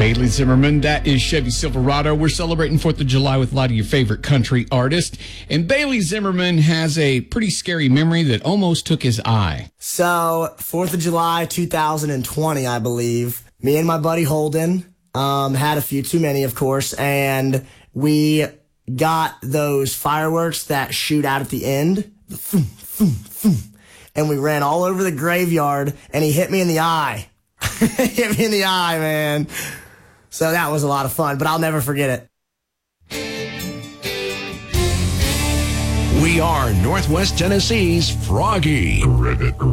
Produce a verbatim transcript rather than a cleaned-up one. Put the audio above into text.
Bailey Zimmerman, that is Chevy Silverado. We're celebrating fourth of July with a lot of your favorite country artists. And Bailey Zimmerman has a pretty scary memory that almost took his eye. So, fourth of July, two thousand twenty, I believe, me and my buddy Holden um, had a few too many, of course, and we got those fireworks that shoot out at the end. And we ran all over the graveyard, and he hit me in the eye. Hit me in the eye, man. So that was a lot of fun, but I'll never forget it. We are Northwest Tennessee's Froggy.